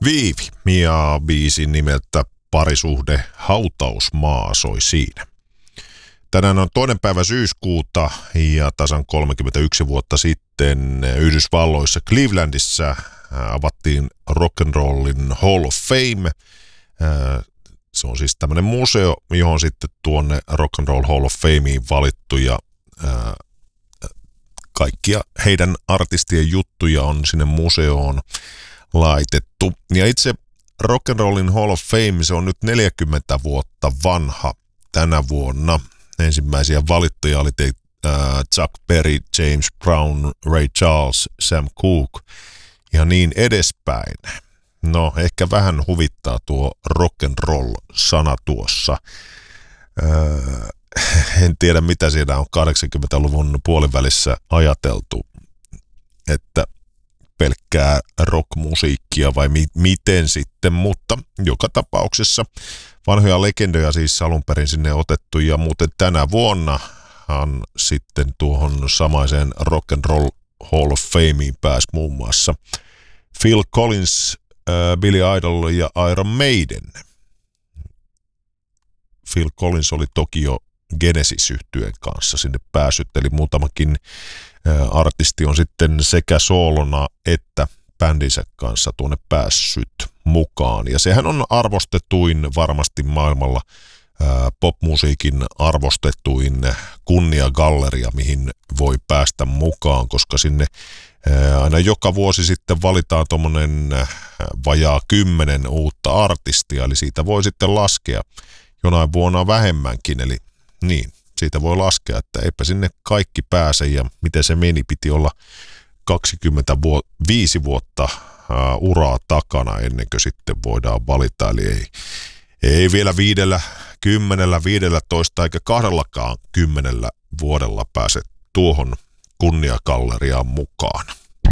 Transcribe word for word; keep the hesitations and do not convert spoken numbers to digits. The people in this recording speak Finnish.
Viivi ja biisin nimeltä Parisuhde hautausmaa soi siinä. Tänään on toinen päivä syyskuuta ja tasan kolmekymmentäyksi vuotta sitten Yhdysvalloissa Clevelandissa avattiin Rock'n'Rollin Hall of Fame. Se on siis tämmöinen museo, johon sitten tuonne Rock'n'Roll Hall of Fameen valittuja kaikkia heidän artistien juttuja on sinne museoon laitettu. Ja itse Rock'n'Rollin Hall of Fame, se on nyt neljäkymmentä vuotta vanha tänä vuonna. Ensimmäisiä valittuja oli te, äh, Chuck Berry, James Brown, Ray Charles, Sam Cooke ja niin edespäin. No, ehkä vähän huvittaa tuo rock'n'roll-sana tuossa. Äh, en tiedä, mitä siinä on kahdeksankymmentäluvun puolivälissä ajateltu, että pelkkää rockmusiikkia vai mi- miten sitten, mutta joka tapauksessa vanhoja legendoja siis alun perin sinne otettu, ja muuten tänä vuonnahan sitten tuohon samaiseen Rock'n'Roll Hall of Fameen pääsi muun muassa Phil Collins, äh, Billy Idol ja Iron Maiden. Phil Collins oli toki jo Genesis-yhtyeen kanssa sinne päässyt, eli muutamakin äh, artisti on sitten sekä soolona että bändinsä kanssa tuonne päässyt mukaan. Ja sehän on arvostetuin varmasti maailmalla ää, popmusiikin arvostetuin kunniagalleria, mihin voi päästä mukaan, koska sinne ää, aina joka vuosi sitten valitaan tuommoinen vajaa kymmenen uutta artistia, eli siitä voi sitten laskea jonain vuonna vähemmänkin, eli niin, siitä voi laskea, että eipä sinne kaikki pääse, ja miten se meni, piti olla kaksikymmentäviisi vuotta uh, uraa takana ennen kuin sitten voidaan valita, eli ei, ei vielä viidellä, kymmenellä, viidellä toista eikä kahdellakaan kymmenellä vuodella pääse tuohon kunniagalleriaan mukaan.